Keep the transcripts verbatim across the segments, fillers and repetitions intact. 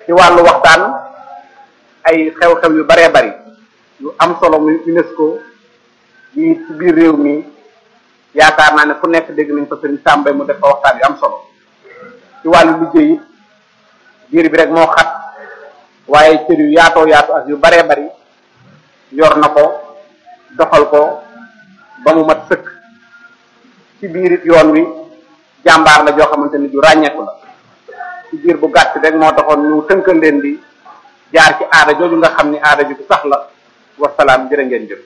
ci wàllu waxtaan ay xew-xew yu baree bari yu am solo muy UNESCO yi ci biir réew mi yaakaar naa ne fu nekk dégg nañ ko sëriñ Sàmba mu def fa waxtaan yu am solo ci wàllu liggéey it biir bi rek moo xat waaye cër yu yaatoo yaatu ak yu baree bari yor na ko doxal ko ba mu mat sëkk ci biir it yoon wi jàmbaar la joo xamante ni ju ràññeeku la ci biir bu gàtt rek moo taxoon ñu tënkal leen di jaar ci aada jooju nga xam ni aada ju sax la wasalaam jërë ngeen jëf.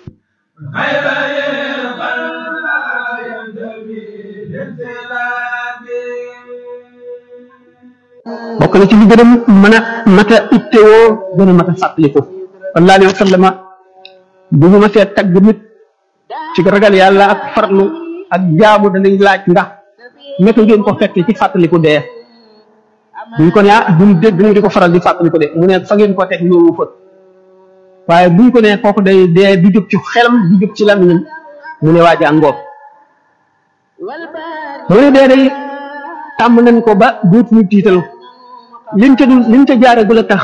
bokk na ci li gën a mën a mat a ittewoo gën a mat a fàttaliku sallallahu alayhi wa sallam bu ñu ma see tagg nit ci ragal yàlla ak farlu ak jaamu danañ laaj ndax naka ngeen ko fekk ci fàttaliku dee buñ ko ne ah buñ dégg ñu di ko faral di fàttaliku dee mu ne fa ngeen ko teg ñëwu fa waaye buñ ko ne kooku day dee du jóg ci xelam du jóg ci lamiñam mu ne waa jàngoor mu ne dee day tàmm nañ ko ba dootuñu tiital liñ ca dul liñ ca jaaragul a tax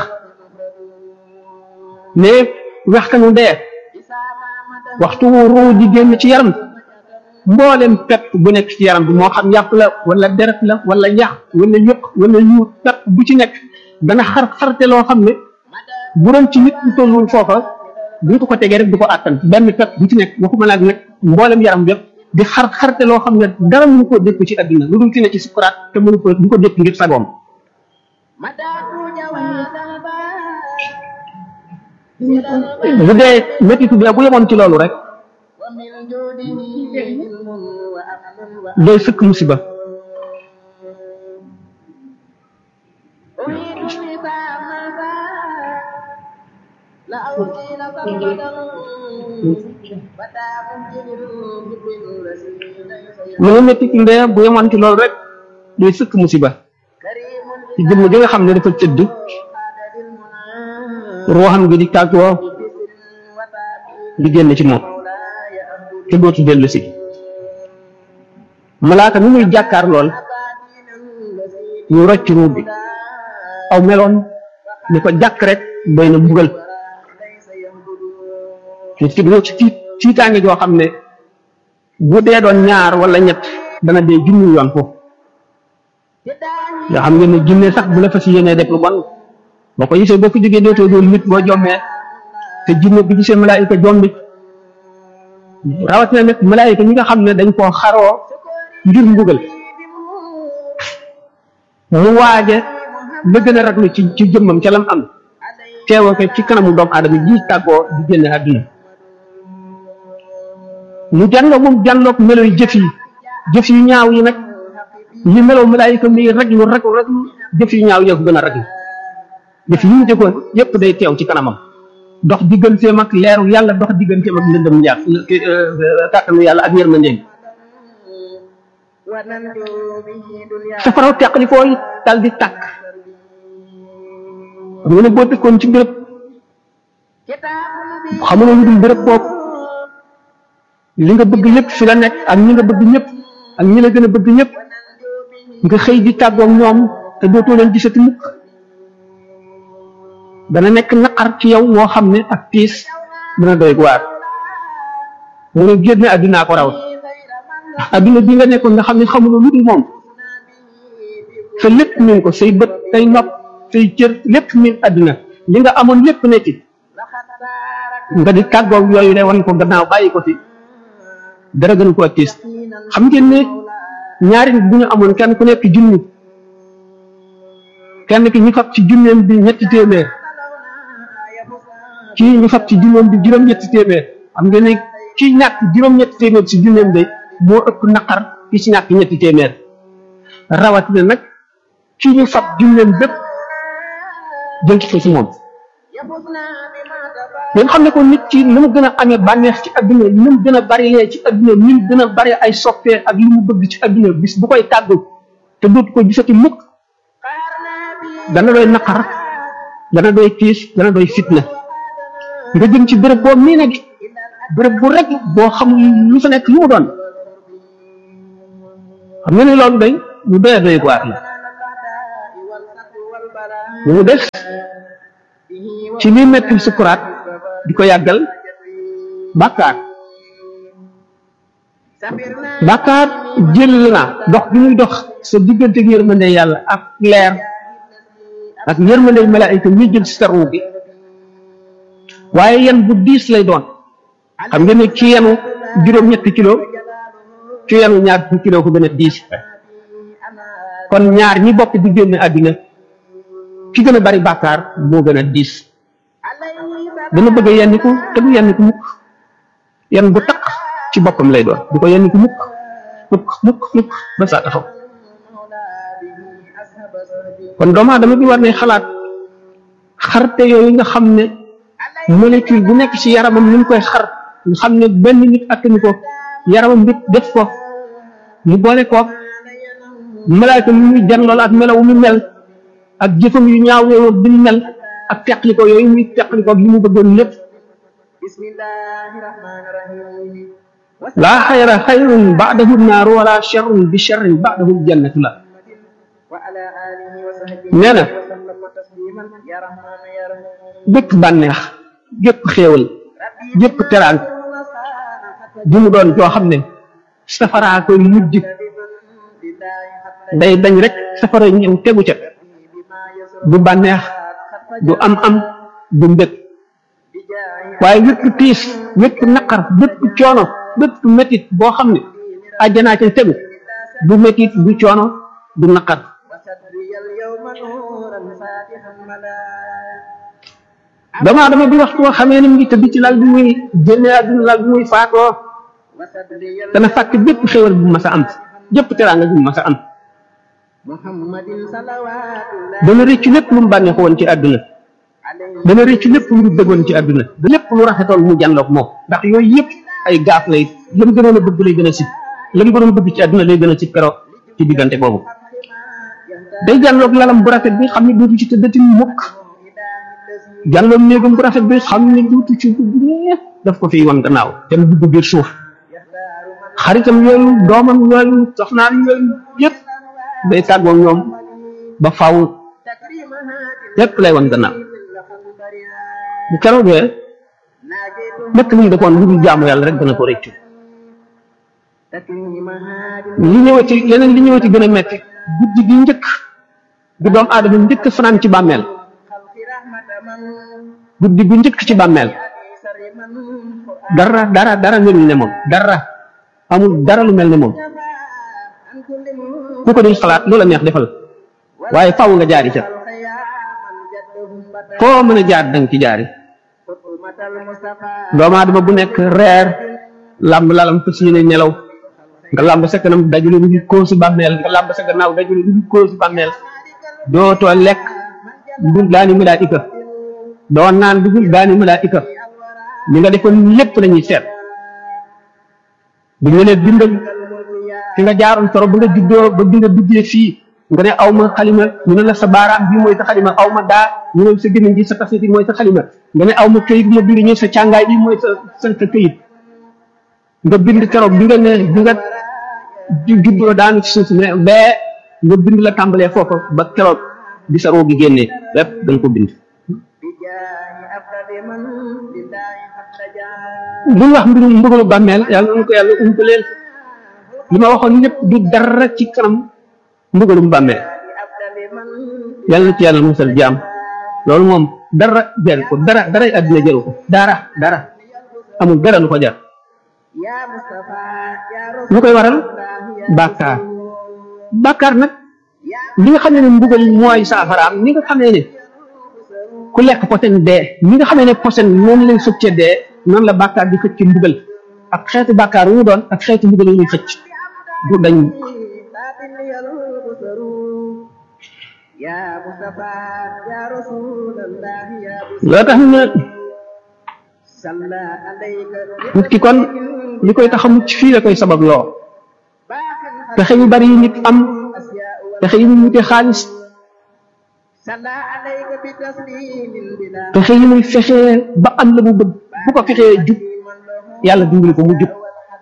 ne waxtanu dee waxtu ruu di génn ci yaram mboolem pepp bu nekk ci yaram bi moo xam yàpp la wala deret la wala yax wala yëq wala yuur pepp bu ci nekk dana xar xarte loo xam ne bu doon ci nit ñu tollul foofa bu ko ko tegee rek du ko àttan benn pepp bu ci nekk waxuma la nag mboolem yaram yëpp di xar xarte loo xam ne dara mënu koo dékku ci àddina lu dul ci ne ci sukuraat te mënu ko du ko dékk ngir sagoom bu dee méttitu bi bu yemoon ci loolu rek doy sëkk musiba mu ne méttitu ndee bu yemoon ci loolu rek doy sëkk musiba ci jëmm ji nga xam ne dafa tëdd ruuxam gi di tàggoo di génn ci moom te dootu dellu si malaaka mi muy jàkkaar lool ñu rocc ruub bi aw meloon ni ko jàkk rek doy na mbugal te ci ci tiitaange joo xam ne bu dee doon ñaar wala ñett dana dee junni yoon foofu yoo xam ngeen ne junne sax bu la fas yéenee def lu bon boo ko gisee boo ko jógee dootoo doon nit boo jommee te jinne bi gisee malaayika jombi rawatina nag malaayika ñi nga xam ne dañ koo xaroo ngir mbugal mu waaje la gën a raglu ci ci jëmmam ca lam am teewoo ko ci kanamu doomu aadama ji tàggoo di génne àdduna mu jànloo moom jànloog melo yu jëf yi jëf yu ñaaw yi nag li meloo malaayika mi raglu raglu raglu jëf yu ñaaw yi ko gën a raglu jëf yi ñu jëkkoon yépp day teew ci kanamam dox digganteem ak leeru yàlla dox digganteem ak lëndëm njaar kàttanu yàlla ak yërmandeem safaraw teqli fooy dal di tàkk xam nga ne boo dëkkoon ci béréb xamuloo lu dul béréb boobu li nga bëgg lépp fi la nekk ak ñi nga bëgg ñëpp ak ñi la gën a bëgg ñëpp nga xëy di tàggoog ñoom te dootoo leen gisati mukk dana nekk naqar ci yow moo xam ne ak tiis dana doy waar mu ne génne addunaa ko raw adduna bi nga nekkoon nga xam ne xamuloo lu dul moom sa lépp min ko say bët say nopp say cër lépp min adduna li nga amoon lépp ne ci nga di tàggoog yooyu ne wan ko gannaaw bàyyi ko fi dara gën ko ak tiis xam ngeen ne ñaari nit bu ñu amoon kenn ku nekk junni kenn ki ñu fab ci junneem bi ñetti téeméer kii ñu fab ci junneem bi juróom-ñetti téeméer xam ngeen ne kii ñàkk juróom-ñetti téeméer ci junneem bi moo ëpp naqar ki ci ñàkk ñetti téeméer rawatina nag kii ñu fab junneem bépp jël ko ci moom ngeen xam ne ko nit ki li mu gën a amee bànneex ci adduna li mu gën a bari lee ci adduna li mu gën a bari ay soppee ak li mu bëgg ci adduna bis bu koy tàggu te dootu ko gisati mukk dana doy naqar dana doy tiis dana doy fitna nga jëm ci béréb boo mii nag béréb bu rek boo xamul lu fa nekk lu mu doon xam nga ne loolu day lu doy doy waar la mu def ci li metti sukuraat di ko yàggal bàkkaar bàkkaar jël na dox bi muy dox sa diggante ak yërmande yàlla ak leer ak yërmande malaayika ñuy jël si sa ruu gi waaye yan bu diis lay doon xam nga ne ci yenu juróom-ñetti kilo ci yenu ñaar fukki kilo ko gën a diis kon ñaar ñi bokk di génn àddina ki gën a bari bàkkaar moo gën a diis dana bëgg a yenniku te du yenniku mukk yan bu taq ci boppam lay doon du ko yenniku mukk mukk mukk mukk ba saa taxaw kon doomu aadama bi war ne xalaat xarte yooyu nga xam ne molécule bu nekk ci yaramam ni mu koy xar nga xam ne benn nit attanu ko yaramam nit def ko mu boole koog malaayka mu muy jan lool ak melaw mu mel ak jëfam yu ñaaw yooyu bi mu mel ak teqli ko yooyu muy teqli ko li mu bëggoon lépp laa xayra xayrun baadahu naaru wala charrun bi charrin baadahu jannatu la nee na bépp bànneex gépp xéewal gépp teraan bi mu doon joo xam ne safaraa koy mujj day dañ rek safara ñëw tegu ca du bànneex du am am du mbëg waaye wépp tiis wépp naqar bépp coono bépp métit boo xam ne àjjanaa ca tegu du métit du coono du naqar dama dama bi waxtu woo xamee ni mu ngi tëdd ci lal bi muy génne àdduna lal bi muy faatoo dana fàtte bépp xéwal bu mas a am jëpp teraanga bu mas a am dana rëccu lépp lu mu bànneexu woon ci àdduna dana rëccu lépp lu mu dëggoon ci àdduna lépp lu rafetoon mu jànloog moom ndax yooyu yëpp ay gaaf lay la mu gënoon a bëgg lay gën a si la mu gënoon bëgg ci àdduna lay gën a si keroog ci diggante boobu day jànloog lalam bu rafet bi xam ne dootu ci tëddati mukk jànloog néegam bu rafet bi xam ne dootu ci dugg daf ko fiy wan gannaaw te mu dugg biir suuf xaritam yooyu doomam yooyu soxnaam yooyu yëpp day tàggoog ñoom ba faaw lépp lay wan gannaaw bu keroogee lépp lu ñu defoon lu dul jaamu yàlla rek dana ko rëccu li ñëwati leneen li ñëwati gën a metti guddi gi njëkk bi doomu aadama njëkk fanaan ci bàmmeel guddi gu njëkk ci bàmmeel dara dara dara melul ne moom dara amul dara lu mel ne moom ku ko di xalaat loola neex defal waaye faaw nga jaari ca foo mën a jaar danga ci jaari doomu aadama bu nekk reer làmb lalam fas yéene nelaw nga làmb sa kanam dajule lu dul koo si bàmmeel nga làmb sa gannaaw dajule lu dul koo si bàmmeel dootoo lekk dul daani malaayika doo naan dugul daani malaayika li nga defoon lépp lañuy seet bu ñu leen bindal fi nga jaaroon toro ba nga juddoo ba bi nga duggee fii nga ne aw ma xalima ñu ne la sa baaraam bii mooy sa xalima aw ma daa ñu ne sa gémmiñ gi sa tafsir mooy sa xalima nga ne aw ma këyit bu ma bind ñu sa càngaay bi mooy sa sa këyit nga bind keroog bi nga ne bi nga juddoo daanu ci suuf ne bee nga bind la tàmbalee foofa ba keroog bi sa roo gi génnee lépp da nga ko bind lu ñu wax mbirum mbugalu bàmmeel yàlla nañu ko yàlla umpaleel li ma waxoon lépp du dara ci kanam mbugalum bàmmeel yàlla na ci yàlla musal jaam loolu moom dara jaru ko dara daray àddina jaru ko dara dara amul dara lu ko jar lu koy waral bàkkaar bàkkaar nag li nga xam ne mbugal mooy saafaraam ni nga xamee ne ku lekk posen dee ni nga xamee ne posen noonu lay xëcce dee noonu la bàkkaar di xëcc mbugal ak xeetu bàkkaar wu mu doon ak xeetu mbugal yu muy xëcc du dañ loo tax ne nit ki kon li koy tax a mucc fii la koy sabab loo pexe yu bari yi nit am pexe yi ñu wute xaalis pexe yi muy fexee ba am la mu bëgg bu ko fexee jub yàlla dimbali ko mu jub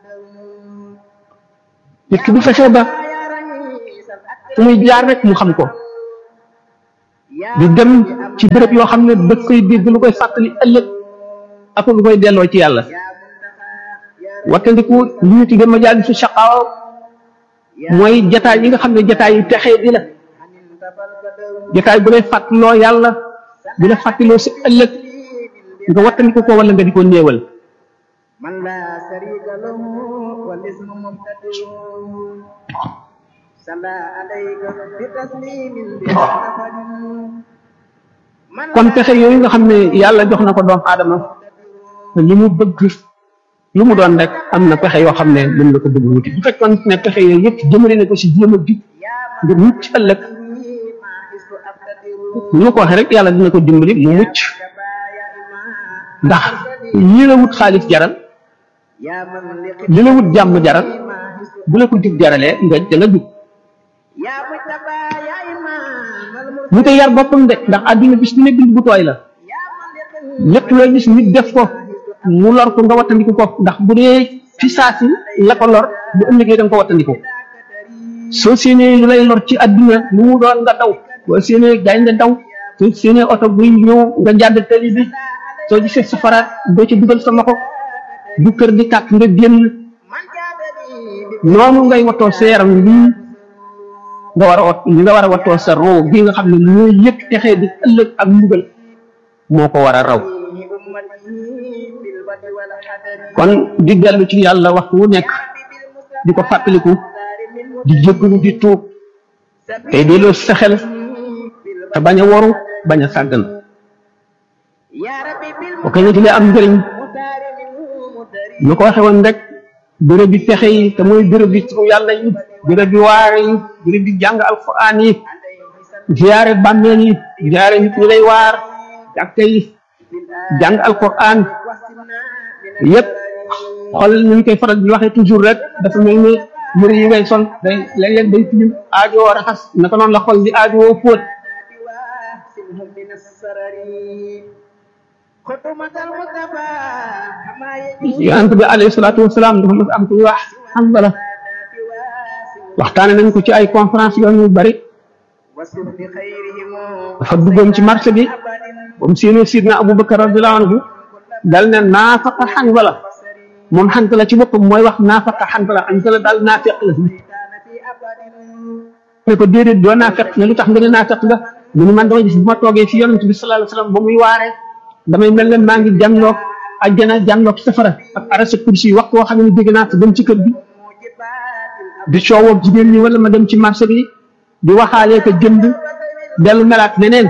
nit ki bu fexee ba fu muy jaar rek mu xam ko di dem ci béréb yoo xam ne daf koy dégg lu koy fàttali ëllëg ak lu koy delloo ci yàlla wattandiku li ñu tudde majaalisu shaqaawa mooy jataay yi nga xam ne jataay yu texee di la jataay bu lay fàttaloo yàlla bu la fàttaloo si ëllëg nga wattandiku ko wala nga di ko néewal kon pexe yooyu nga xam ne yàlla jox na ko doomu aadama li mu bëgg lu mu doon rek am na pexe yoo xam ne mën la ko bëgg wuti bu fekkoon ne pexe yooyu yëpp jëmale na ko si jéem a jub ngir mucc ëllëg ni ma ko waxee rek yàlla dina ko dimbali mu mucc ndax lii la wut xaalis jaral li la wut jàmm jaral bu la ko jub jaralee nga da nga jub mu te yar boppam de ndax àdduna bis bu ne bind bu tooy la lépp loo gis nit def ko mu lor ko nga wattandiku ko ndax bu dee fi saasi la ko lor bu ëllëgee da nga ko wattandiku soo séenee lu lay lor ci àdduna lu mu doon nga daw soo séenee gaay nga daw soo séenee oto buy ñëw nga jàdd tali bi soo gisee safara doo ci dugal sa loxo bu kër di tàkk nga génn noonu ngay wattoo sa yaram lii nga war a wat li nga war a wattoo sa roo gi nga xam ne mooy yëpp texee di ëllëg ak mbugal moo ko war a raw kon di dellu ci yàlla waxtu wu nekk di ko fàttaliku di jéggalu di tuub tey delloo sa xel te bañ a waru bañ a sàggan ok na ci lay am njëriñ nu ko waxe woon rek béréb bi pexe yi te mooy béréb bi turu yàlla yi béréb bi waare yi béréb bi jàng alquran yi ziyaare bàmmeel yi ziyaare nit ñi lay waar jàkka yi jàng alquran yépp xool ni ñu koy faral di waxee toujours rek dafa mel ni yëre yi ngay sol day léeg-léeg day tilim aajowoo raxas naka noonu la xol di aajowoo fóot yonent bi alayhi salaatu wasalaam dafa mas am kuy wax Hanzala waxtaane nañ ko ci ay conférence yoon yu bari dafa duggoon ci marché bi ba mu séenee sidna Abubakar radiyallahu anhu dal ne naafaqa Hanzala moom Hanzala ci boppam mooy wax naafaqa Hanzala Hanzala daal naafeq la ne ko déedéet doo naafeq ne lu tax nga ne naafeq nga mu ne man dama gis bu ma toogee fi yonent bi sallallahu alayhi wasallam ba muy waaree damay mel ne maa ngi jànloog àjjana jànloog safara ak arasa kursi yi waxtu woo xam ne dégg naa te dem ci kër gi di coowoo jigéen ñi wala ma dem ci marché bi di waxaalee ko jënd dellu melaat neneen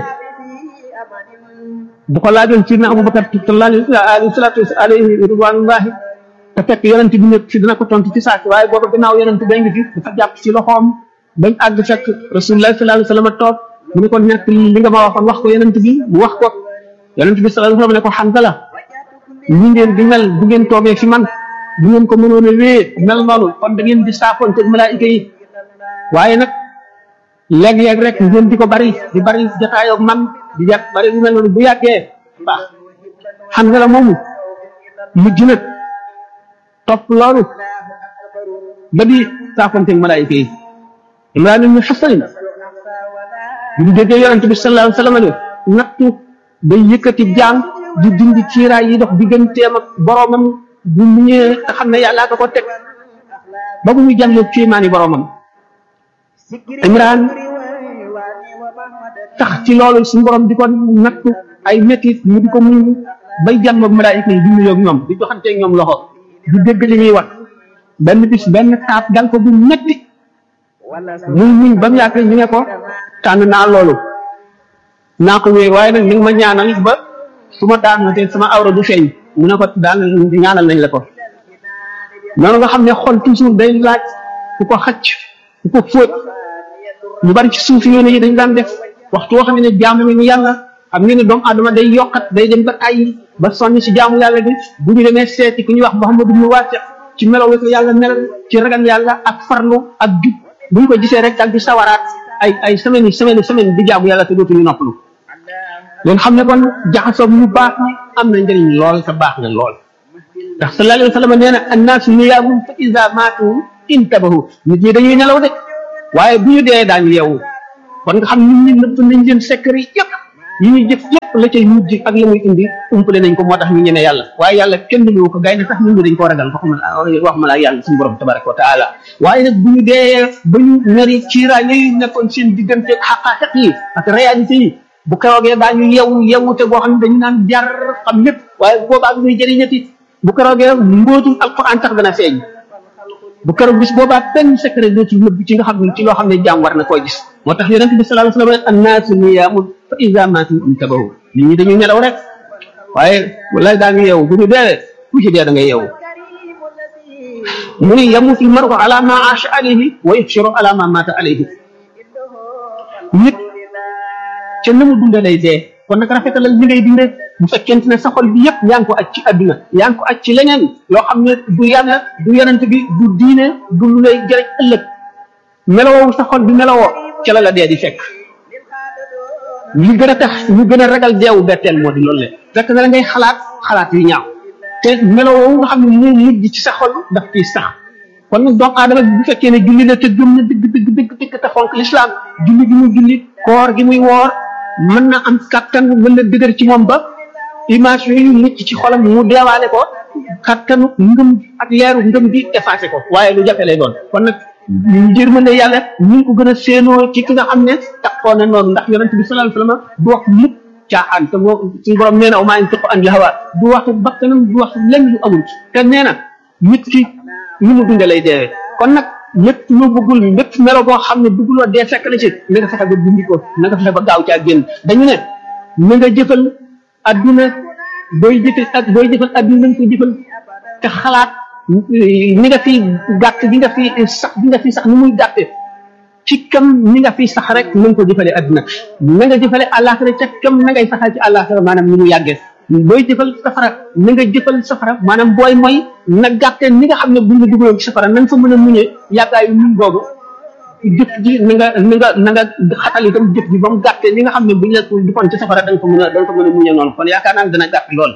bu ko laajoon ci na Abubakar alayhi salaatu alayhi ridwanullahi te fekk yonent bi nekk fi dina ko tontu ci saaki waaye booba gannaaw yonent ba ngi fi dafa jàpp ci loxoom bañ àgg fekk rasulullah sallallahu alayhi wasallam toog mu ne ko nekk li nga ma waxoon wax ko yonent bi mu wax ko yonent bi sallallahu alayhi wasallam ne ko Hanzala ñi ngeen di mel bu ngeen toogee fi man bu ngeen ko mënoon a wéer mel noonu kon da ngeen di saafoon te malaayika yi waaye nag léeg-léeg rek ngeen di ko bari di bari jataayoo ak man di jàpp bari lu mel noonu bu yàggee baax Hanzala moomu mujj nag topp loolu ba di saafoon te malaayika yi Imraan ibn Husayn bi mu déggee yonent bi sallallahu alayhi wasallam ne nattu day yëkkati jaam di dindi ciiraay yi dox digganteem ak boromam bu mu ñëwee te xam ne yàllaa ko ko teg ba mu muy jàngee kéemaani boromam Imraan tax ci loolu suñu borom di ko nattu ay métit mu di ko muñ bay jàmm ak malaayika yi di nuyoo ak ñoom di joxanteeg ñoom loxo di dégg li ñuy wax benn bis benn taab dal ko bu metti muy muñ ba mu yàgg ñu ne ko tànn naa loolu naa ko wéy waaye nag ni nga ma ñaanal ba su ma daanu te sama awra du feeñ mu ne ko daal ñaanal nañ la ko noonu nga xam ne xol toujours day laaj ku ko xacc ku ko fóot ñu bari ci suuf yoon yi dañ daan def waxtu woo xam ne jaamu ñu yàlla xam ngeen ne doomu aadama day yokkat day dem ba ay ba sonn ci jaamu yàlla bi bu ñu demee seeti ku ñuy wax Muhammadu ibn Wasiq ci melo wi ko yàlla melal ci ragal yàlla ak farlu ak jub bu ñu ko gisee rek daal di sawaraat ay ay semaine yi semaine semaine di jaamu yàlla te dootuñu noppalu leen xam ne kon jaxasoo ñu baax ni am na njëriñ lool te baax na lool ndax sallallahu alayhi wa sallam nee na annaasu niyaamun fa iza maatu intabahu nit ñi dañuy nelaw de waaye bu ñu dee daañu yeewu kon nga xam nit ñi nëpp nañ leen secret yëpp yi ñuy jëf yëpp la cay mujj ak la muy indi umpale nañ ko moo tax ñu ñeme yàlla waaye yàlla kenn ñu ko gay na sax ñun dañ ko ragal waxuma wax ma la yàlla suñu borom tabaraka wa taala waaye nag bu ñu dee ba ñu ñori ciiraay yooyu nekkoon seen diggante xaqaaxiq yi ak réalité yi bu keroogee daañu yewu yewute boo xam ne dañu naan jar xam lépp waaye boobaa bi muy jëriñati bu keroogee mbóotum alquran sax dana feeñ bu keroog bis boobaa benn secret doo ci nëbb ci nga xam ne ci loo xam ne jaam war na koo gis moo tax yonente bi sallallahu alayhi wa sallam annaasu niyaamun fa iza maatu intabahu nit ñi dañuy nelaw rek waaye wallahi daa ngi yeewu bu ñu dee ku ci dee da ngay yeewu mu ni yamutu l maru ala ma aasha alayhi wa yubshiru ala ma maata alayhi nit ca na mu dunde lay dee kon nag rafetalal li ngay dundee bu fekkente ne sa xol bi yëpp yaa ngi ko aj ci adduna yaa ngi ko aj ci leneen loo xam ne du yàlla du yonent bi du diine du lu lay jëriñ ëllëg melowoo sa xol bi melowoo ca la la dee di fekk li gën a tax ñu gën a ragal deewu betteel moo di loolu le fekk na la ngay xalaat xalaat yu ñaaw te melowoo nga xam ne moo mujj ci sa xol daf ciy sax kon nag doomu aadama bu fekkee ne julli la te gëm na dëgg dëgg dëgg dëgg te fonk lislaam julli gi muy julli koor gi muy woor mën na am kattan mën na dëgër ci moom ba image yooyu mucc ci xolam mu deewaale ko kattanu ngëm ak leeru ngëm bi effacé ko waaye lu jafe lay doon kon nag njërmande yàlla ñu ngi ko gën a séenoo ci ki nga xam ne taxoo na noonu ndax yonente bi sallallahu alayhi wasallam du wax mukk caaxaan te boo suñu borom nee na maa yantiqu anil hawaa du wax bakkanam du wax lenn lu amul te nee na nit ki ni mu dunde lay deewee kon nag lépp lu bëggul lépp melo boo xam ne bëgguloo dee fekk la ci na nga fexe ba dindi ko na nga fexe ba gaaw caa génn dañu ne na nga jëfal adduna booy jëfal ak booy jëfal adduna nañ ko jëfal te xalaat ni nga fi gàtt bi nga fi sax bi nga fi sax ni muy gàtte ci kam ni nga fi sax rek na nga ko jëfale adduna na nga jëfale àllaaxira ca kam na ngay saxal ci àllaaxira maanaam ni mu yàggee booy jëfal safara na nga jëfal safara maanaam booy mooy na gàtte ni nga xam ne bu nga dugaloon ci safara na nga fa mën a muñee yàggaayu muñ boobu jëf ji na nga na nga na nga xatal itam jëf ji ba mu gàtte li nga xam ne bu ñu la defoon ci safara da nga ko mën a da nga ko mën a muñee noonu kon yaakaar naa ne dana gàtt lool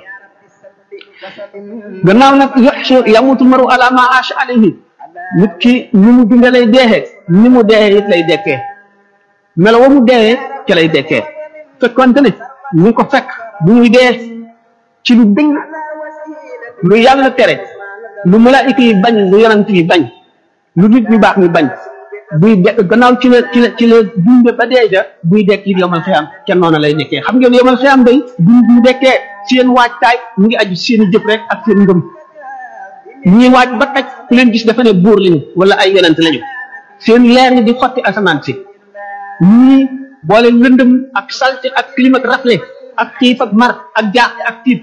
gannaaw nag yoxsu yamutu maru ala ma aasha alayhi nit ki ni mu dunde lay deexee ni mu deexee it lay dekkee melo wa mu deexee ca lay dekkee fekkonte ne ñu ko fekk bu ñuy dee ci lu dëng lu yàlla tere lu malaayika yi bañ lu yonent yi bañ lu nit ñu baax ñu bañ buy dekk gannaaw ci la ci la ci la dunde ba dee ja buy dekk it yomal xiyam kenn noonu lay nekkee xam ngeen yomal xiyam day buñ bu dekkee seen waajtaay mu ngi aju seen jëf rek ak seen ngëm ñii waaj ba taj ku leen gis dafa ne buur lañu wala ay yonent lañu seen leer ni di xotti asamaan si ñii boole lëndëm ak salte ak clim ak rafle ak xiif ak mar ak jaaxle ak tiit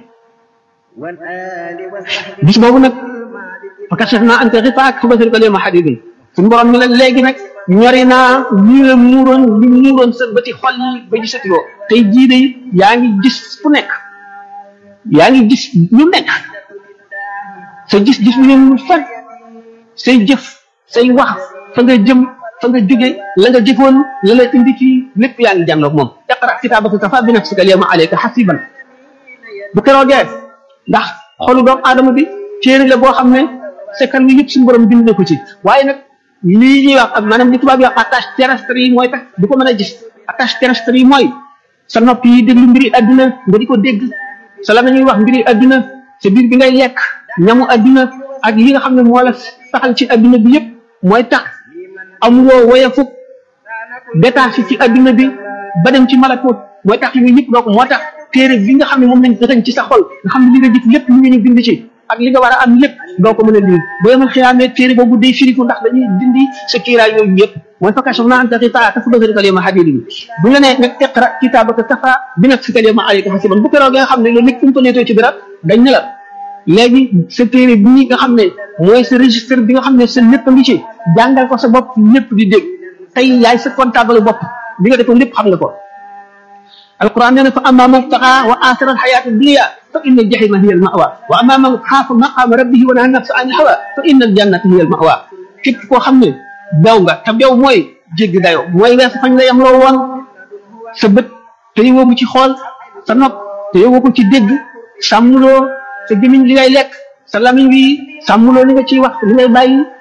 bis boobu nag fa kashafnaa anka xifaa'ak fa basarika al-yawma hadiidun suñu borom ni la léegi nag ñori naa lii la muuroon li muuroon sa bëti xol yi ba gisatuloo tey jii de yaa ngi gis fu nekk yaa ngi gis ñu nekk sa gis-gis bi ngeen fan say jëf say wax fa nga jëm fa nga jóge la nga jëfoon la la indi ci lépp yaa ngi jànloog moom iqra kitaabaka kafaa bi nafsika al-yawma alayka hasiiban bu keroogee ndax xolu doomu aadama bi téere la boo xam ne sekkal wi yëpp suñu borom bind na ko ci waaye nag lii ñuy wax ak maanaam li tubaab yi wax attache terrestre yi mooy tax du ko mën a gis attache terrestre yi mooy sa nopp yi déglu mbiri adduna nga di ko dégg sa la ñuy wax mbiri adduna sa biir bi ngay lekk ñamu adduna ak yi nga xam ne moo la saxal ci adduna bi yëpp mooy tax amuloo woyefuk détaché ci adduna bi ba dem ci malakut mooy tax yooyu yëpp doo ko moo tax téere bi nga xam ne moom lañ dëxañ ci sa xol nga xam ne li nga jëf lépp li nga ñu bind ci ak li nga war a am lépp doo ko mën a lim boo yemal xiyaamee téere boobu day firiku ndax dañuy dindi sa kiiraay yooyu yëpp mooy fa kashafnaa anka xifaa'aka fa basarika al-yawma hadiidun bu ñu la nee nag iqra kitaabaka kafaa bi nafsika al-yawma alayka hasiiban bu keroog nga xam ne loolu lépp umpaneetoo ci dara dañ ne la léegi sa téere bii nga xam ne mooy sa registre bi nga xam ne sa lépp a ngi ci jàngal ko sa bopp lépp di dégg tey yaay sa comptable bopp li nga defoon lépp xam nga ko alquran nee na fa amma man taxa wa aasara alxayaata dunya fa inna aljahima hiya almawa wa amma man xaafa maqaama rabbihi wa naha nafsa an alhawa fa inna aljannata hiya almawa képp koo xam ne bew nga te bew mooy jéggi dayo mooy weesu fañ la yam loo woon sa bët te yowoo ko ci xool sa nopp te yowoo ko ci dégg sàmmuloo sa gémmiñ li ngay lekk sa lamiñ wi sàmmuloo li nga ciy wax li ngay bàyyi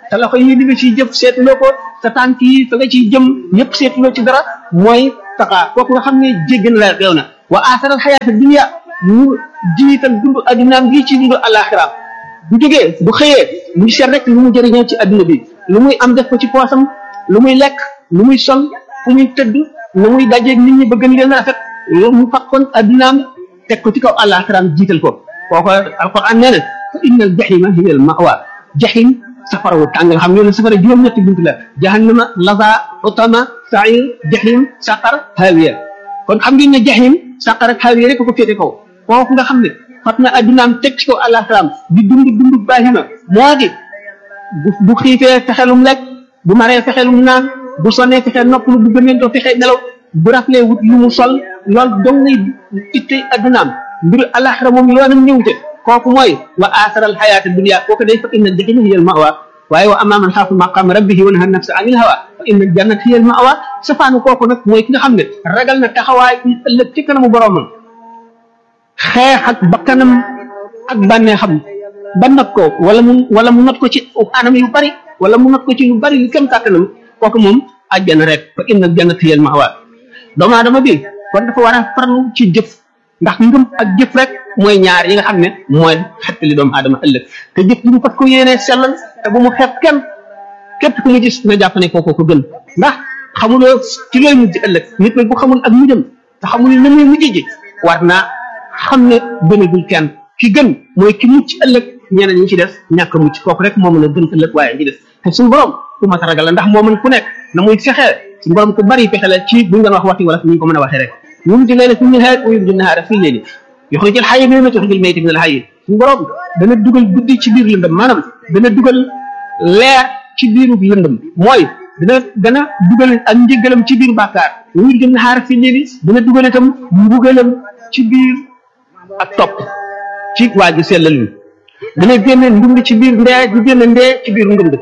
sa loxo yi li nga ciy jëf seetuloo ko sa tànk yi fa nga ciy jëm yëpp seetuloo ci dara mooy taqaa kooku nga xam ne jéggi na la réew na wa aasaral xayaata dunya mu jiital dund addinaam bii ci dund alaxira bu jógee bu xëyee mu ngi seet rek lu mu jëriñoo ci adduna bi lu muy am def ko ci poosam lu muy lekk lu muy sol fu muy tëdd lu muy dajeeg nit ñi bëgg leen rafet lu mu fakkoon addinaam teg ko ci kaw alaxiraam jiital ko kooku alquran nee na fa inna al jahima hiya al mawa jahim safara wu tàng nga xam ne safara juróom-ñetti bunt la jahannama laza utama sair jahim saqar hawiya kon xam ngeen ne jahim saqar ak hawiya rek ko féete kaw kooku nga xam ne fat na addunaam teg ci kaw alaxiraam di dund dund baahima moo di bu bu xiifee fexelum lekk bu maree fexelum naan bu sonnee fexe noppalu bu gëmeentoo fexe nelaw bu raflee wut lu mu sol loolu dong ngay ittey addunaam mbiru alaxira moom yoonam ñëwte kooku mooy wa aasaral xayaata dunya kooku day fa inna al-jahima hiya al-ma'wa waaye wa amma man xaafa maqaama rabbihi wa naha nafsa anil hawa fa inna al-jannata hiya al-ma'wa safaanu kooku nag mooy ki nga xam ne ragal na taxawaay ëllëg ci kanamu boromam xeex ak bakkanam ak bànneexam ba not ko wala mu wala mu not ko ci anam yu bari wala mu not ko ci lu bari lu kem kàttanam kooku moom àjjana rek fa inna al-jannata hiya al-ma'wa doomu aadama bi kon dafa war a farlu ci jëf ndax ngëm ak jëf rek mooy ñaar yi nga xam ne mooy xettali doomu aadama ëllëg te jëf ji mu fat ko yéenee sellal te bu mu xeeb kenn képp ku ñu gis na jàpp ne kooku ko gën ndax xamuloo ci looy mujj ëllëg nit nag bu xamul ak mujjam te xamul na muy mujj ji war naa xam ne gënagul kenn ki gën mooy ki mucc ëllëg ñeneen ñi ci des ñàkk mucc kooku rek moo mën a gën ëllëg waaye ñi des te suñu borom ku mat a ragal la ndax moo mën ku nekk na muy fexee suñu borom ku bari fexe la ci buñ doon wax waxti wala ñu ko mën a waxee rek yumti layla fi nahaar wa yumti nahaara fi layli yuxrijul hayya mina al-mayyiti wa yuxrijul mayyita mina al-hayyi suñu borom dana dugal guddi ci biir lëndëm maanaam dana dugal leer ci biiru lëndëm mooy dana dana dugal ak njëgalam ci biir bàkkaar wa yuxrijul nahaara fi layli dana dugal itam mbugalam ci biir ak topp ci waa ji sellal mi dana génne ndund ci biir ndee di génne ndee ci biir ndund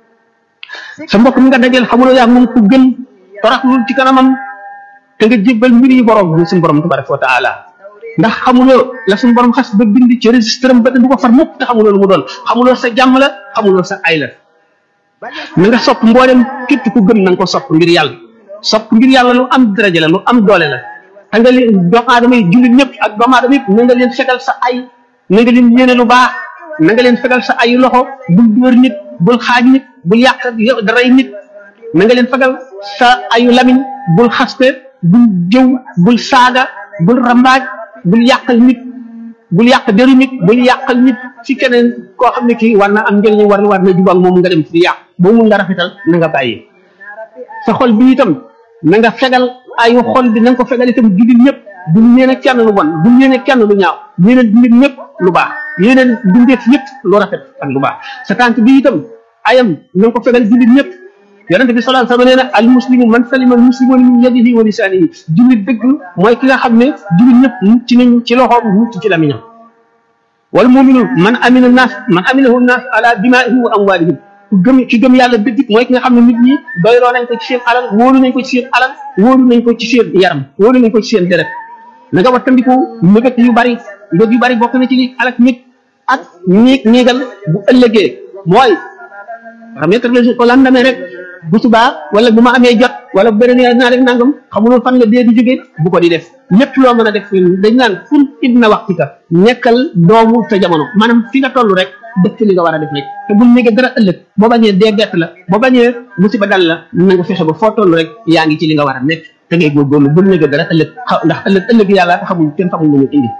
sa mbokk mi nga dajeel xamuloo yaa moom ku gën toraxlul ci kanamam te nga jébbal mbir yi borom bi suñu borom tabaraka wa taala ndax xamuloo la suñu borom xas ba bind ci registre am ba du ko far mukk te xamuloo lu mu doon xamuloo sa jàmm la xamuloo sa ay la na nga sopp mboolem képp ku gëm na nga ko sopp ngir yàlla sopp ngir yàlla lu am daraja la lu am doole la te nga leen doomu aadama yi jullit ñëpp ak doomu aadama yëpp na nga leen fegal sa ay na nga leen yéene lu baax na nga leen fegal sa ay loxo bul dóor nit bul xaaj nit bul yàq daray nit na nga leen fegal sa ayu lamiñ bul xaste bul jëw bul saaga bul rambaaj bul yàqal nit bul yàq deru nit bul yàqal nit ci keneen koo xam ne kii war na am njëriñ war na war na jubal moom nga dem ci yàq boo mun nga rafetal na nga bàyyi sa xol bi itam na nga fegal ayu xol bi na nga ko fegal itam jullit ñëpp bu ñeene kenn lu bon bu ñeene kenn lu ñaaw ñeene nit ñëpp lu baax yeneen dundeef ñëpp lu rafet ak lu baax sa tànk bi itam ayam na nga ko fegal jullit ñëpp yonente bi sallallahu alayhi wasallam nee na al muslimu man salima al muslimuna min yadihi wa lisanihi jullit dëgg mooy ki nga xam ne jullit ñëpp mucc nañ ci loxoom mucc ci lamiñam wal mu'minu man amina nas man aminahu nas ala dima'ihim wa amwalihim ku gëm ci gëm yàlla dëgg mooy ki nga xam ne nit ñi doyloo nañ ko ci seen alal wóolu nañ ko ci seen alal wóolu nañ ko ci seen yaram wóolu nañ ko ci seen deret na nga wattandiku mbëggat yu bari mbëgg yu bari bokk na ci li alak nit ak néeg néegal bu ëllëgee mooy remettre les jours au lendemain rek bu subaa wala bu ma amee jot wala bu beneen naa def nangam xamuloo fan la dee di jóge bu ko di def lépp loo mën a def dañ naan kun ibna waxtika nekkal doomu sa jamono maanaam fi nga toll rek def ci li nga war a def rek te bul néega dara ëllëg boo bañee dee bett la boo bañee musiba dal la na nga fexe ba foo toll rek yaa ngi ci li nga war a nekk te ngay góorgóorlu bul néega dara ëllëg ndax ëllëg ëllëg yàlla xamul kenn xamul lu mu indi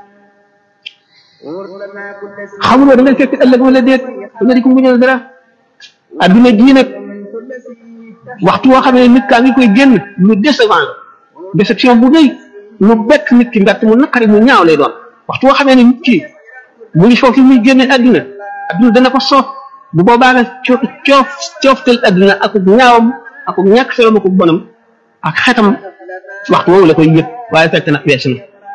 xamuloo da ngay fekk ëllëg wala déet da nga di ko muñal dara adduna jii nag waxtu woo xam ne nit kaa ngi koy génn lu décevant la déception bu rëy lu bett nit ki mbett mu naqari mu ñaaw lay doon waxtu woo xamee ne nit ki mu ngi foofu muy génne adduna adduna dana ko soof bu boobaa nag coof coof cooftal adduna ak ñaawam ak ñàkk solom ak bonam ak xetam waxtu woowu la koy yëg waaye fekk na weesu na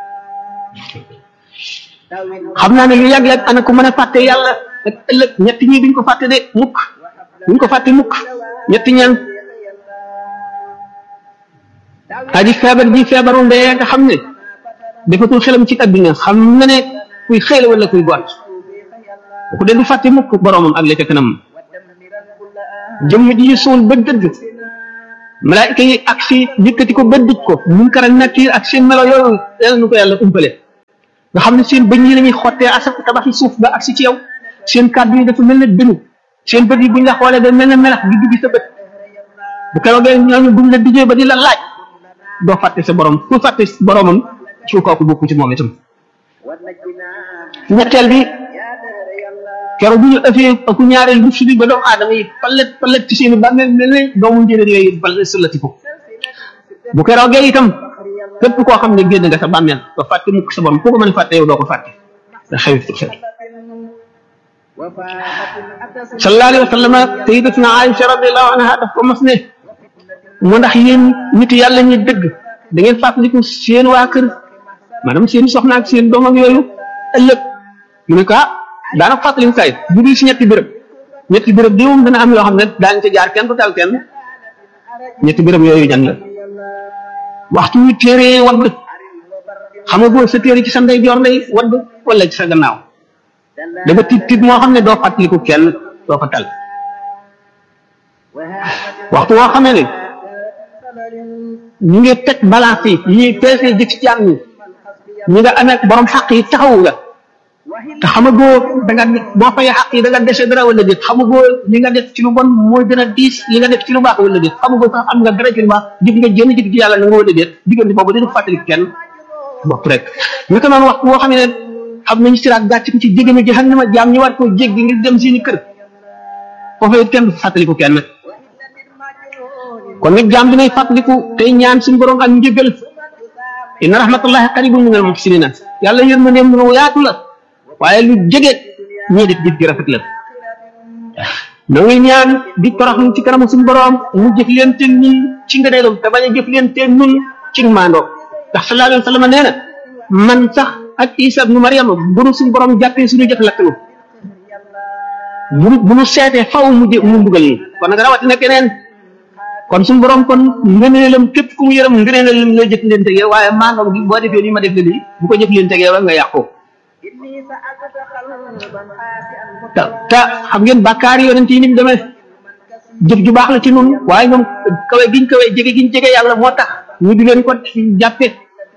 xam naa ne lu yàgg-yàgg ana ko mën a fàtte yàlla ak ëllëg ñett ñi duñ ko fàtte de mukk duñ ko fàtte mukk ñetti ñaan aji feebar ji feebaru ndee nga xam ne defatul xelam ci adduna xam na ne kuy xëy la wala kuy gont ku de du fàtte mukk boromam ak la ca kanam jëmm ji suul ba dëgg malaayika yi ak si yëkkati ko ba dij ko munkar ak nakiir ak seen melo yooyu yàlla nu ko yàlla umpale nga xam ne seen bëñ yi lañuy xottee asak tabaxi suuf ba ak si ci yow seen kàddu yi dafa mel ne dënu seen bët yi buñ la xoolee da mel ne melax di dugg sa bët bu keroogee ñooñu buñ la dijee ba di la laaj doo fàtte sa borom ku fàtte boromam ci kooku bokku ci moom itam ñetteel bi keroog bu ñu ëffee aku ñaareel bu fi ba doomu aadama yi palet palet ci seeni bàmmeel mel ne doomu njëriñ yooyu palet sëllati ko bu keroogee itam képp koo xam ne génn nga sa bàmmeel doo fàtte mukk sa borom ku ko mën a fàtte yow doo ko fàtte da xewit xew sallallahu alayhi wa sallam sayyidatuna Aïcha radiyallahu anha daf ko mas ne mu ndax yéen nit yàlla ñi dëgg da ngeen fàttaliku seen waa kër maanaam seen soxna ak seen doom ak yooyu ëllëg mu ne ko ah daanaka fàttali say bu dul si ñetti béréb ñetti béréb bi moom dana am yoo xam ne daañu ca jaar kenn du tal kenn ñetti béréb yooyu jan la waxtu wi téere wadd xam nga boo sa téere ci sa ndeyjoor lay wadd wala ci sa gannaaw da nga tiit tiit moo xam ne doo fàttaliku kenn doo ko tal waxtu woo xamee ne ñu ngi teg balance yi ñuy peese jëkk ci jaam ñi ñi nga amee borom xaq yi taxawu la te xamagoo da nga boo fay xaq yi da nga dese dara wala déet xamagoo li nga def ci lu bon mooy gën a diis li nga def ci lu baax wala déet xamagoo sax am nga dara ci lu baax jëf nga jënd jëf ci yàlla nga wala déet diggante boobu dina fàttali kenn bopp rek ñu ko noonu waxtu woo xam ne xam nañu siraat gàcc ko ci jéggi jahannama jaam ñu war koo jéggi ngir dem seeni kër foofu it kenn du fàttaliku kenn kon nag jaam dinay fàttaliku tey ñaan suñu borom ak njëgal inna rahmatullahi qaribun minal muhsinina yàlla yërmandeem lu yaatu la waaye lu jege ñii def jëf gi rafet la noo ngi ñaan di toroxlu ci kanamu suñu borom mu jëf leen te ñun ci ngëneelam te bañ a jëf leen te ñun ci maandoo ndax sallallahu alayhi wa sallam nee na man sax ak Isa ibnu Maryam bu nu suñu borom jàppee suñu jëf lakklu bu bu nu seetee faw mu jë mu mbugal yi kon nag rawatina keneen kon suñu borom kon ngëneelam képp ku mu yërëm ngëneelam lay jëf leen tegee waaye maandoo gi boo defee nii ma def la lii bu ko jëf leen tegee wa nga yàqu te te xam ngeen bàkkaar yi yonent yi ni mu demee jëf ju baax la ci nun waaye ñoom kawe giñ kawe jege giñ jege yàlla moo tax ñu di leen ko jàppe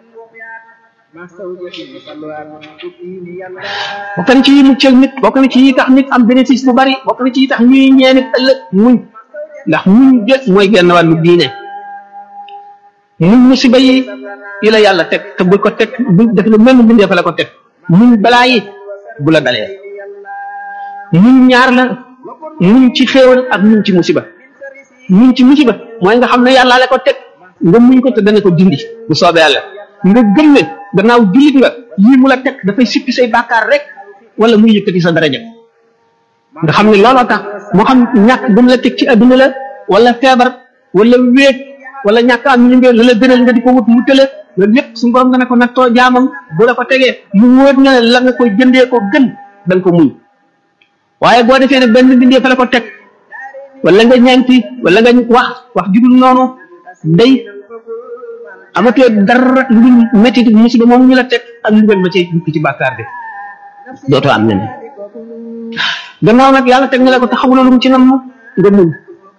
bokk na ci yi muccal nit bokk na ci yi tax nit am bénéfice bu bari bokk na ci yi tax ñuy ñee nit ëllëg muñ ndax muñ jël mooy genn wàllu diine muñ musiba yi yi la yàlla teg te bul ko teg bu def lu mel ni bindee fa la ko teg muñ balaa yi bu la dalee muñ ñaar la muñ ci xéewal ak muñ ci musiba muñ ci musiba mooy nga xam ne yàlla la ko teg nga muñ ko te dana ko dindi bu soobee yàlla nga gëm ne gannaaw jullit nga yii mu la teg dafay sippi say bàkkaar rek wala muy yëkkati sa daraja nga xam ne looloo tax moo xam ñàkk bu mu la teg ci adduna la wala feebar wala wéet wala ñàkk am ñu ngeen la la gënal nga di ko wut mu tële loolu lépp suñu borom nga ne ko nattoo jaamam bu la ko tegee mu wóor nga ne la nga koy jëndee ko gën da nga ko muñ waaye boo defee ne benn bindee fa la ko teg wala nga ñaanti wala nga wax wax judul noonu day amatee dara lu métti musiba moom ñu la teg ak mbugal ma ci ci bàkkaar bi dootoo am neneen gannaaw nag yàlla teg na la ko te xamuloo lu mu ci nam nga muñ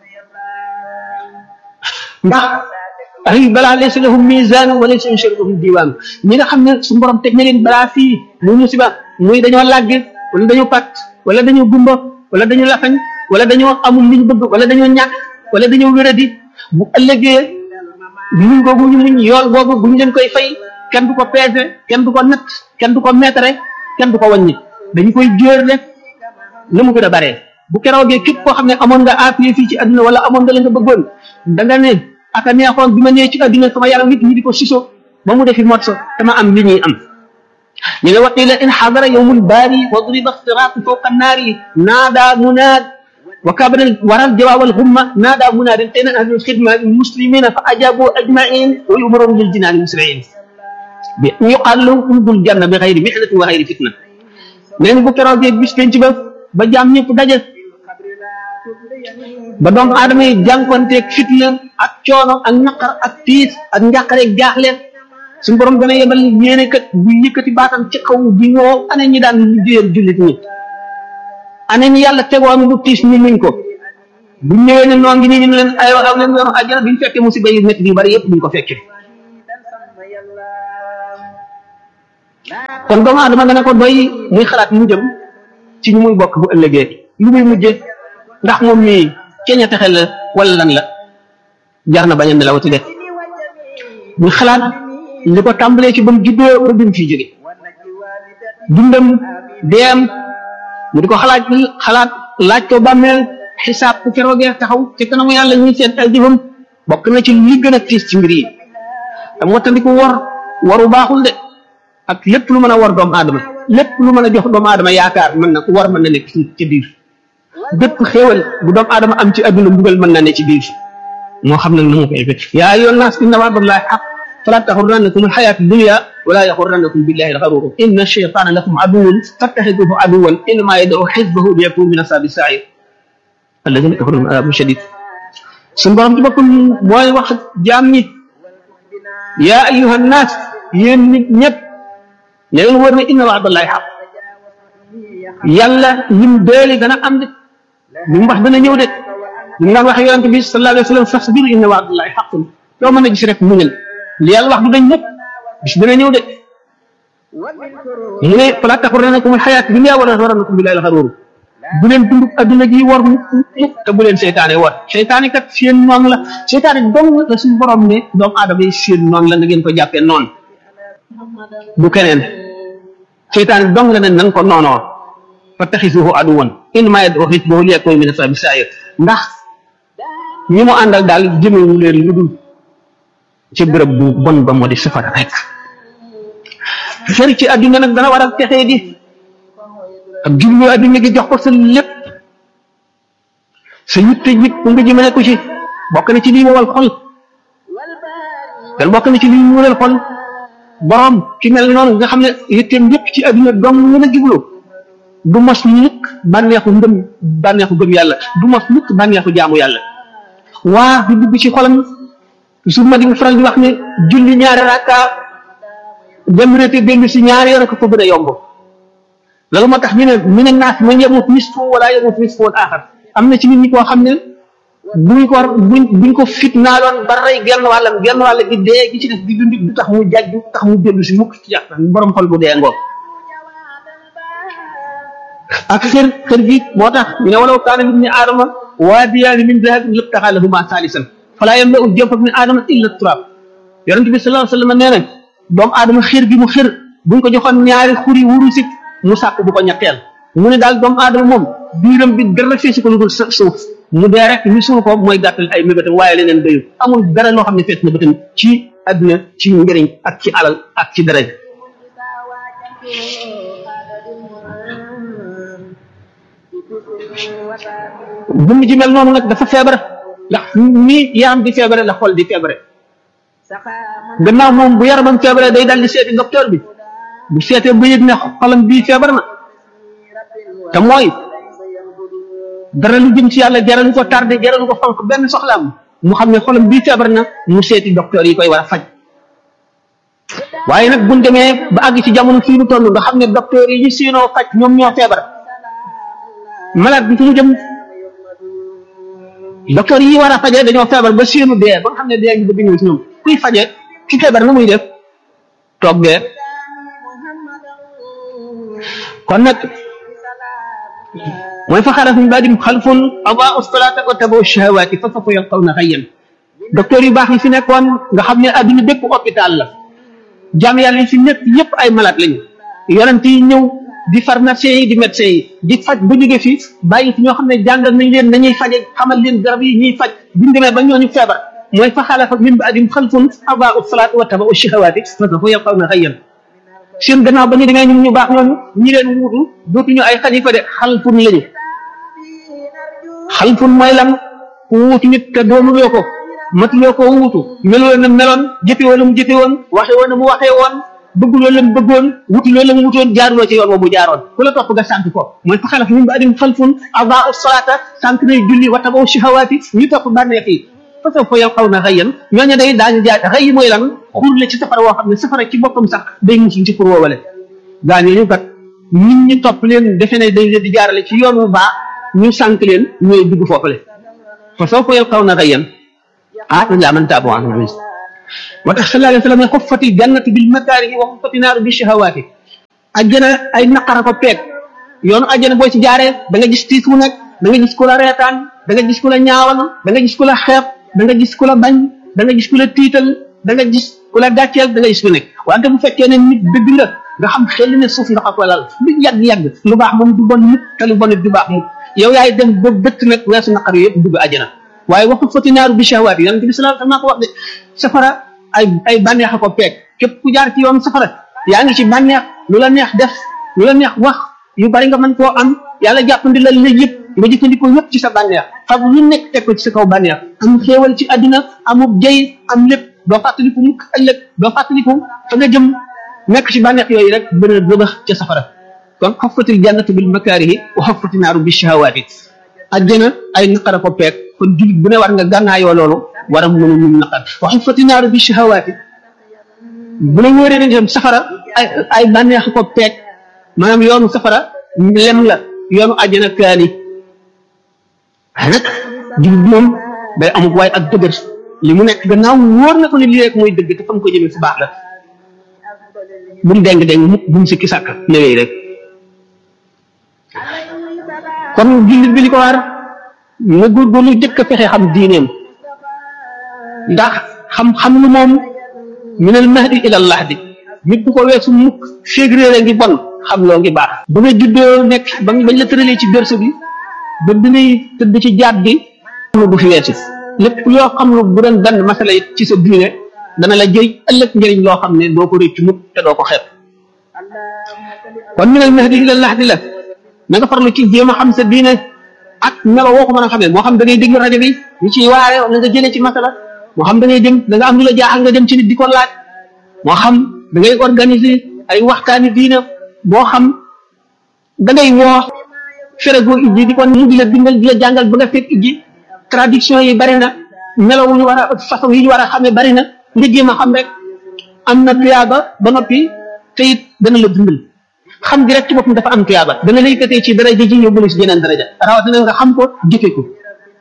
ndax ay balaa laysa lahum mizaan wa laysa lahum diwaan ñi nga xam ne su borom teg na leen balaa fii muy musiba muy dañoo làgg wala dañoo pàtt wala dañoo gumba wala dañoo lafañ wala dañoo amul liñ bëgg wala dañoo ñàkk wala dañoo wéradi bu ëllëgee muñ googu ñu muñ yool boobu bu ñu leen koy fay kenn du ko peese kenn du ko natt kenn du ko meetare kenn du ko wàññi dañu koy jóor rek na mu gën a baree bu keroogee képp koo xam ne amoon nga appuyé fii ci adduna wala amoon nga la nga bëggoon da nga ne aka neexoon bi ma nee ci adduna sama yaram nit ñi di ko siso ba mu defi mot so dama am li ñuy am ñu ne waqila in xadara yowmul baari wa duriba siraatu fawqa naari naada munaad wa kabana waral jawaawal humma naada munaadin tayna ahlul xidma muslimina fa ajabu ajmain wa yumarun lil jinaani musriin bi yuqaal lahum udul janna bi xayri mihnatin wa xayri fitna neen bu keroogee bis penc ba ba jaam ñëpp daje ba doomu aadama yi jànkonteeg fitna ak coono ak naqar ak tiis ak njàqare jaaxle suñu borom dana yebal yéene kat bu yëkkati baatam ci kaw bi ñoo ane ñi daan liggéeyal jullit ñi ane ñi yàlla tegoon lu tiis ñu muñ ko bu ñëwee ne noo ngi nii ñu leen ay waxaw leen yoonu àjjana bi ñu fekkee musiba yi métti yu bari yëpp duñ ko fekkee kon doomu aadama dana ko doy muy xalaat mu jëm ci ñu muy bokk bu ëllëgee lu muy mujje ndax moom mii ceeña texe la wala lan la jar na bañ a nelawati de ñu xalaat li ko tàmbalee ci ba mu juddoo ba bi mu fiy jóge dundam deem mu di ko xalaat xalaat laaj ko bàmmeel xisaab ku keroogee taxaw ci kanamu yàlla ñuy seet ay jëfam bokk na ci li gën a tiis ci mbir yi te wattandiku wor waru baaxul de ak lépp lu mën a war doomu aadama lépp lu mën a jox doomu aadama yaakaar mën na war mën na nekk ci biir bépp xéewal bu doomu aadama am ci adduna mbugal mën na ne ci biir moo xam nag nu mu koy fekk yaa ayyuhan naas inna wa'dallahi haqq falaa taxurrannakum alxayaatu dunya wala yaxurrannakum billahi alxaruur inna shaytaana lakum aduwwun fattaxiduuhu aduwwan innamaa yad'uu xizbahu liyakuunu min ashaabi sa'iir alladhiina kafaruu lahum adaabun shadiid suñu borom ci boppam mooy wax jaam ñi yaa ayyuhan naas yéen nit ñëpp ne leen wër ne inna wa'dallahi haqq yàlla lim deeli dana am de li mu wax dana ñëw de li mu daan wax yonent bi sallallahu alayhi wa sallam fasbir inna wa'dallahi haqqun yow mën a gis rek muñal li yàlla wax du dañ ñëpp bis dana ñëw de mu ne falaa taxurrannakum al-hayaatu dunya wa laa yaxurrannakum billahi al-gharuur bu leen dund adduna ji war mukk te bu leen seytaane war seytaane kat seen noon la seytaane dong la suñu borom ne doomu aadama yi seen noon la na ngeen ko jàppee noon du keneen seytaane dong la ne nan ko noonoo fattaxisuuhu aduwwan innamaa yad'uu xizbahu liyakuunu min ashaabi sa'iir ndax ñi mu àndal daal jëmewu leen lu dul ci bërëb bu bon ba moo di safara rek xër ci adduna nag dana war a texee di ak jublu adduna gi jox ko sa lépp sa yitte jik bu nga jëmale ko ci bokk na ci lii wowal xol dan bokk na ci lii wowal xol borom ci mel noonu nga xam ne yitteem yépp ci adduna dong mën a jublu du mos mukk bànneexu ngëm bànneexu gëm yàlla du mos mukk bànneexu jaamu yàlla waa di dugg ci xolam su ma di faral di wax ne julli ñaari rakka dem rete dellu si ñaari yoon ko ko gën a yomb loolu moo tax ñu ne mina naas man yamut nisfu wala yamut nisfu wal axar am na ci nit ñi koo xam ne buñ ko buñ buñ ko fitnaaloon ba rey genn wàllam genn wàll gi dee gi ci def di dund du tax mu jaj du tax mu dellu si mukk ci yàq borom xol bu dee ngoog ak xër xër gi moo tax ñu ne walaw kaana libni aadama waadiyaani min dahabin labtaxaa lahumaa saalisan falaa yamla'u jawfa ibni aadama illa turaab yonent bi sallallahu alayhi wa sallam nee na doomu aadama xër gi mu xër buñ ko joxoon ñaari xuri wurusi mu sàkk bu ko ñetteel mu ne daal doomu aadama moom biiram bi dara feesu ko lu dul suuf mu dee rek ñu suul ko mooy gàttal ay mébétam waaye leneen doyul amul dara loo xam ne fees na bëtam ci àdduna ci njëriñ ak ci alal ak ci dara jëmm ji mel noonu nag dafa feebar ndax ni yaram di feebare la xol di feebare gannaaw moom bu yaramam feebare day dal di seeti docteur bi bu seetee ba yëg ne xolam bii feebar na te mooy dara lu jëm ci yàlla jaralu ko tardé jaralu ko fonk benn soxlaam mu xam ne xolam bii feebar na mu seeti docteur yi koy war a faj waaye nag buñ demee ba àgg ci jamono fii nu toll nga xam ne docteur yi ñu siinoo faj ñoom ñoo feebar malade bi fu mu jëm docteur yi war a faje dañoo feebar ba seenu dee ba nga xam ne dee ngi bëgg ñëw ci ñoom kuy faje ki feebar na muy def toog dee kon nag mooy fa xalaf min ba'dihim xalfun adaa'u salaata wa tabaa'u shahawaati fa sawfa yalqawna ghayyan docteur yu baax yi fi nekkoon nga xam ne adduna bépp hôpital la jaam yàlla yi fi nekk yépp ay malade lañu yonent yi ñëw di pharmacien yi di médecin yi di faj ba jóge fi bàyyi fi ñoo xam ne jàngal nañ leen nañuy faje xamal leen garab yi ñuy faj buñ demee ba ñooñu feebar mooy fa xalafa min ba'dihim xalfun adaa'u salaata wa tabaa'u shahawaati fa sawfa yalqawna ghayyan seen gannaaw ba ñu demee ñun ñu baax ñooñu ñi leen wuutu dootuñu ay xalifa de xalfun lañu xalfun mooy lan ku wuutu nit te doonuloo ko matuloo ko wuutu meloo na meloon jëfe woon mu jëfe woon waxe woon mu waxee woon bëgguloo la mu bëggoon wutuloo la mu wutoon jaaruloo ci yoon wa mu jaaroon ku la topp nga sànk ko mooy fa xalafa min ba'dihim xalfun adaa'u salaata sànk nay julli wa tabaa'u shahawaati ñu topp bànneex yi fa sawfa yalqawna ghayyan ñooñu day daañu jaay xëy mooy lan xuur la ci safara woo xam ne safara ci boppam sax day musul ci pour woowale gaa ñooñu kat nit ñi topp leen defe ne dañ leen di jaarale ci yoon wu baax ñu sànk leen ñooy dugg foofale fa sawfa yalqawna ghayyan ah illa man taaba wa amila moo tax sallallahu alayhi wa sallam ne xuffati jannatu bil makaarihi wa xuffati naaru bi shahawaati ajjana ay naqara ko peeg yoonu ajjana boo ci jaaree da nga gis tiis wu nekk da nga gis ku la reetaan da nga gis ku la ñaawal da nga gis ku la xeeb da nga gis ku la bañ da nga gis ku la tiital da nga gis ku la gàcceel da nga gis ku nekk wante bu fekkee ne nit dëgg la nga xam xel ne suuf ndox ak walal lu yàgg-yàgg lu baax moom du bon mukk te lu bon du baax mukk yow yaay dem ba bëtt nag weesu naqar yëpp dugg ajjana waaye waxu fati naaru bi shahawaat yonent bi sallallahu alayhi wasallam ko wax de safara ay ay bànneex a ko peeg képp ku jaar ci yoon safara yaa ngi ci bànneex lu la neex def lu la neex wax yu bari nga mën koo am yàlla jàppandi la la yëpp nga jëfandikoo yëpp ci sa bànneex xam lu nekk teg ko ci sa kaw bànneex am xéewal ci àddina amub jëy am lépp doo fàttaliku mukk ëllëg doo fàttaliku fa nga jëm nekk ci bànneex yooyu rek bëna bëbax ca safara kon xaffatil jannatu bil makaarihi wa xaffatin naaru bi shahawaati àjjana ay naqara ko peeg kon jullit bu ne war nga gànnaayoo loolu war a mën a mun naqar wa xaffatin naaru bi shahawaati bu la wóoree ne safara ay ay bànneex ko peeg maanaam yoonu safara lem la yoonu àjjana kaani waaye nag jullit moom day amuk waaye ak dëgër li mu nekk gannaaw wóor na ko ne lii rek mooy dëgg te fa mu ko jëmee fu baax la bu mu deng deng mukk bu mu sikki sàkk newee rek kon jullit bi li ko war na góorgóorlu jëkk a fexe xam diineem ndax xam-xam lu moom minal mahdi ilal lahdi nit bu ko weesu mukk féeg réere ngi bon xam loo ngi baax ba nga juddoo nekk ba bañ la tëralee ci berse bi ba bi ngay tëdd ci jaat bi xam du fi weesu lépp loo xam lu bu doon benn masala it ci sa diine dana la jëy ëllëg njëriñ loo xam ne doo ko rëcc mukk te doo ko xeeb kon minal mahdi ilal lahdi la na nga farlu ci jéem a xam sa diine ak melo woo ko mën a xamee moo xam da ngay déglu rajo bi ñu ciy waare wala nga jëlee ci masala moo xam da ngay dem da nga am lu la jaaxal nga dem ci nit di ko laaj moo xam da ngay organiser ay waxtaani diine boo xam da ngay woo ferego ijji di ko mu di la bindal di la jàngal ba nga fekk ijji traduction yi bari na melo wu ñu war a façon yi ñu war a xamee bari na nga jéem a xam rek am na tuyaaba ba noppi te it dana la dundal xam gi rek ci boppam dafa am tuyaaba dana la yëkkatee ci daraja ji yóbbu la ci jeneen daraja rawatina nga xam ko jëfe ko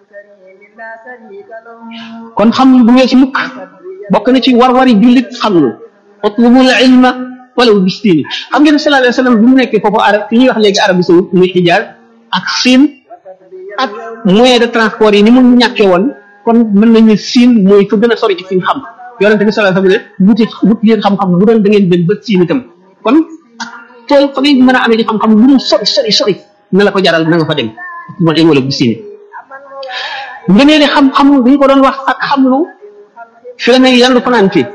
kon xam bu weesu mukk bokk na ci war-wari jullit xam lu utlubul ilma walaw bistini xam ngeen sallallahu alayhi wa sallam bi mu nekkee foofu arab fi ñuy wax léegi Arabie Saoudite muy Hijaaz ak Siin ak moyen de transport yi ni mu ñàkkee woon kon mën nañu Siin mooy fa gën a sori ci fi ñu xam yonente bi sallallahu alayhi wa sallam ne wuti wut leen xam-xam bu doon da ngeen dem ba Siin itam kon tool fa ngay mën a amee ci xam-xam lu mu sori sori sori na la ko jaral na nga fa dem mo ay wala bistini ngëneel xam-xam bu ñu ko doon wax ak xam lu fi la ne yandu fanaan fii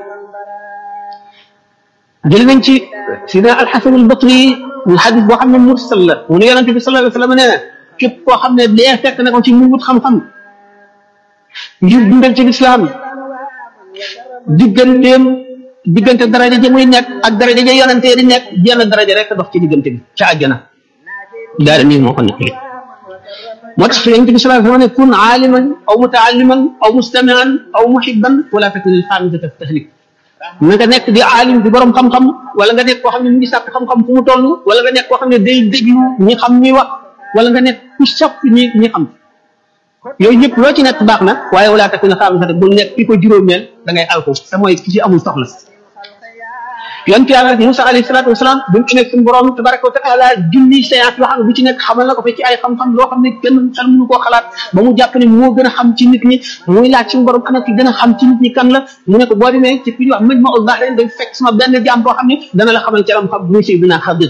jël nañ ci sidina alxasan albasri mu xadis boo xam ne mursal la mu ne yonente bi sallallahu alayhi wa sallam nee na képp koo xam ne dee fekk na ko ci mu wut xam-xam ngir dundal ci lislaam digganteem diggante daraja ja muy nekk ak daraja ja yonente di nekk jenn daraja rek dox ci diggante bi ca àjjana daal nii moo ko nekk moo tax yonente bi sallallahu alayhi wa sallam ne kun aaliman aw mutaalliman aw mustamian aw muhibban wala takun alxaamisata tahlik na nga nekk di aalim di borom xam-xam wala nga nekk koo xam ne mu ngi sàkk xam-xam fu mu toll wala nga nekk koo xam ne day déglu ñi xam ñuy wax wala nga nekk ku sopp ñi ñi xam yooyu yëpp loo ci nekk baax na waaye wala takk nga xam sax bul nekk ki ko juróomeel da ngay alko te mooy ki ci amul soxla yonent yàlla Musaa alayhi salaatu wasalaam bi mu nekk suñu borom tabaraka wa taala junni séance yoo xam ne bu ci nekk xamal na ko fa ci ay xam-xam loo xam ne kenn xel mënu koo xalaat ba mu jàpp ne moo gën a xam ci nit ñi muy laaj suñu borom ana ki gën a xam ci nit ñi kan la mu ne ko boo demee ci fi ñuy wax Majma'ul Bahrayn day fekk sama benn jaam boo xam ne dana la xamal ci lam xam muy Seydina Xadir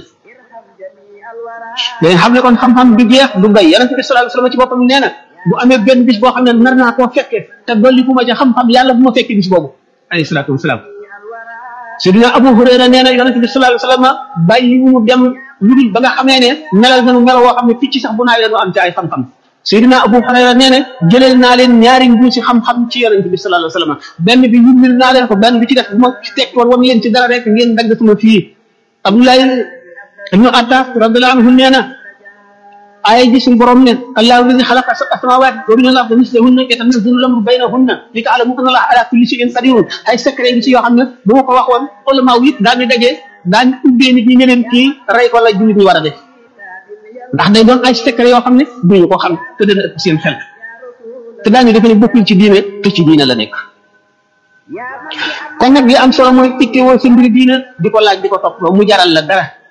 léegi xam ne kon xam-xam du jeex du bay yonent bi sallallahu alayhi wasallam ci boppam nee na bu amee benn bis boo xam ne nar naa koo fekkee te dolli ku ma ca xam-xam yàlla bu ma fekkee bis boobu alayhi salaatu wasalaam Seydina Abu Hurayra nee na yonente bi sallallahu alayhi wa sallam bàyyi mu dem lu dul ba nga xamee ne melal nañu melo woo xam ne picc sax bu naawee du am ci ay xam-xam Seydina Abu Hurayra nee na jëleel naa leen ñaari mbuusi xam-xam ci yonente bi sallallahu alayhi wa sallam benn bi yummil naa leen ko benn bi ci def bu ma ci tekki woon wan leen ci dara rek ngeen dagg sama fii Abdoulaye ibnu Attaas radiyallahu anhu nee na aaya ji suñu borom ne allahu alladi xalaqa sab'a samaawaati wa min al-ardi mislahunna yatanazzalu al-amru baynahunna li ta'lamu anna allaha ala kulli shay'in qadirun ay secret bi ci yoo xam ne bu ma ko waxoon ulama yi daañu dajee daañu ubbee nit ñi ne leen kii rey ko la jullit ñi war a def ndax day doon ay secret yoo xam ne duñu ko xam te dana ëpp seen xel te daañu defe ne bokkul ci diine te ci diine la nekk kon nag li am solo mooy ittewoo sa mbiri diine di ko laaj di ko topp mu jaral la dara